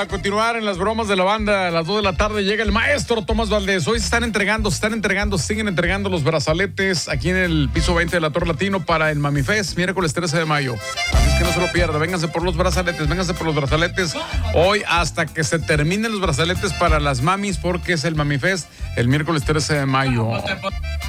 a continuar en las bromas de la banda. A las 2 de la tarde llega el maestro Tomás Valdés. Hoy siguen entregando los brazaletes aquí en el piso 20 de la Torre Latino para el Mami Fest, miércoles 13 de mayo. Así es que no se lo pierda. Vénganse por los brazaletes. Hoy hasta que se terminen los brazaletes para las mamis, porque es el Mami Fest el miércoles 13 de mayo.